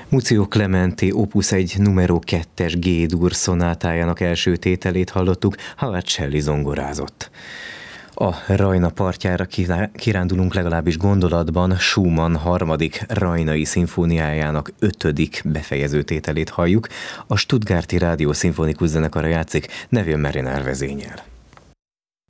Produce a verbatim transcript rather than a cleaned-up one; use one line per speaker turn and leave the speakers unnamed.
Muzio Clementi Opus egy numero kettes G-dur szonátájának első tételét hallottuk, Howard Shelley zongorázott. A Rajna partjára kirándulunk legalábbis gondolatban, Schumann harmadik rajnai szimfóniájának ötödik befejező tételét halljuk, a Stuttgarti Rádió Szimfonikus Zenekara játszik, Neville Mariner vezényel.